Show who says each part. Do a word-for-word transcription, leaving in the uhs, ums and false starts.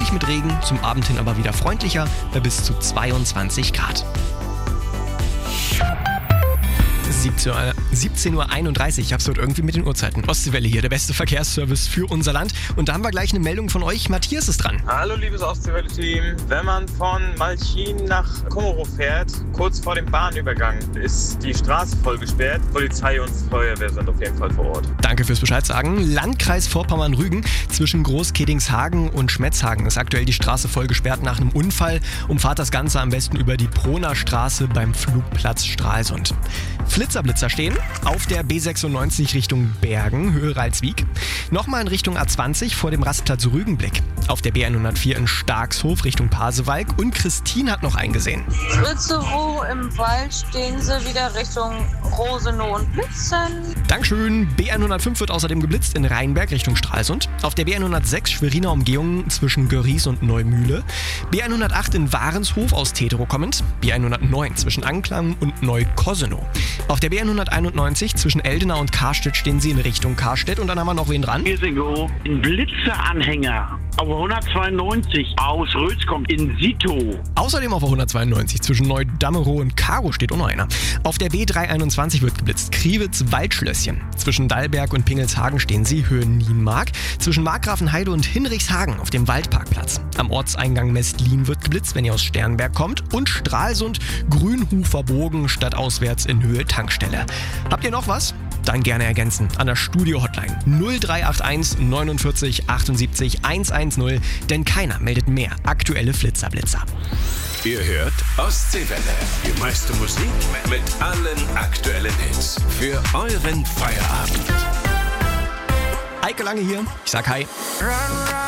Speaker 1: Wolkig mit Regen, zum Abend hin aber wieder freundlicher bei bis zu zweiundzwanzig Grad. siebzehn Uhr einunddreißig, ich hab's dort irgendwie mit den Uhrzeiten. Ostseewelle hier, der beste Verkehrsservice für unser Land. Und da haben wir gleich eine Meldung von euch. Matthias ist dran.
Speaker 2: Hallo liebes Ostseewelle-Team. Wenn man von Malchin nach Komorow fährt, kurz vor dem Bahnübergang, ist die Straße voll gesperrt. Polizei und Feuerwehr sind auf jeden Fall vor Ort.
Speaker 1: Danke fürs Bescheid sagen. Landkreis Vorpommern-Rügen zwischen Großkedingshagen und Schmetzhagen ist aktuell die Straße voll gesperrt nach einem Unfall. Umfahrt das Ganze am besten über die Proner Straße beim Flugplatz Stralsund. Blitzerblitzer stehen auf der B sechsundneunzig Richtung Bergen, Höhe Ralswiek. Nochmal in Richtung A zwanzig vor dem Rastplatz Rügenblick. Auf der B hundertvier in Starkshof Richtung Pasewalk. Und Christine hat noch eingesehen.
Speaker 3: Ritzerow im Wald stehen sie wieder Richtung Rosenow und Blitzen.
Speaker 1: Dankeschön. B hundertfünf wird außerdem geblitzt in Rheinberg Richtung Stralsund. Auf der B hundertsechs Schweriner Umgehung zwischen Görries und Neumühle. B hundertacht in Warenshof aus Teterow kommend. B hundertneun zwischen Anklam und Neukossenow. Auf der B hunderteinundneunzig zwischen Eldena und Karstedt stehen sie in Richtung Karstedt. Und dann haben wir noch wen dran.
Speaker 4: Hier sind wir ein Blitzeranhänger auf hundertzweiundneunzig aus Röskom in Sito.
Speaker 1: Außerdem auf der hundertzweiundneunzig zwischen Neudammerow und Karo steht auch noch einer. Auf der B dreihunderteinundzwanzig wird geblitzt. Kriwitz-Waldschlösschen. Zwischen Dallberg und Pingelshagen stehen sie, Höhe Nienmark. Zwischen Markgrafenheide und Hinrichshagen auf dem Waldparkplatz. Am Ortseingang Mestlin wird geblitzt, wenn ihr aus Sternberg kommt. Und Stralsund, Grünhufer Bogen stadtauswärts in Höhe Tankstelle. Habt ihr noch was? Dann gerne ergänzen an der Studio-Hotline null drei acht eins neunundvierzig achtundsiebzig hundertzehn, denn keiner meldet mehr aktuelle Flitzerblitzer.
Speaker 5: Ihr hört Ostseewelle. Die meiste Musik mit allen aktuellen Hits für euren Feierabend.
Speaker 1: Eike Lange hier, ich sag hi.